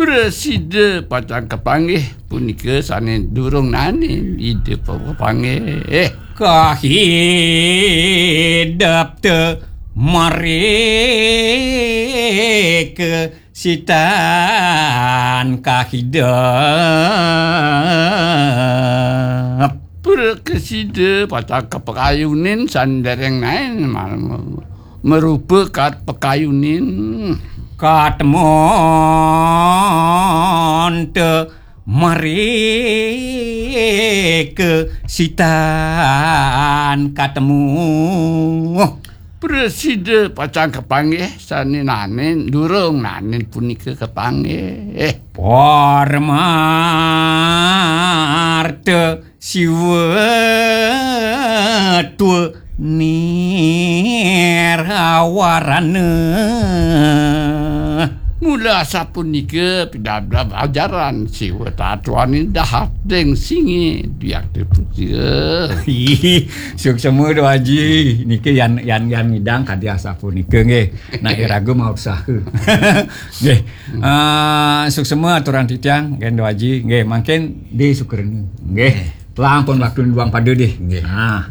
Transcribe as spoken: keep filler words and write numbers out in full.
Presiden pacang kepanggih punika sane durung nane ide kepanggih eh kahidap te mereka sitan kahidap Presiden pacang kepekayunin sandereng nain merubah kat pekayunin katemon te mereka sitan katemu Presiden pacang kepanggih sani nanen durung nanen punika kepanggih eh Parmarte siwetu nirawarana mula sapunika pidabda ajaran siwa tatuan dah deng singi diak deputia suk semua do haji niki yan yan yan ngidang kadia sapunika nggih na irago mau usaha nggih eh suk semua aturan titiang nggih do haji nggih mangken di syukureun nggih lampun waktu luang pada deh. Nggih. Nah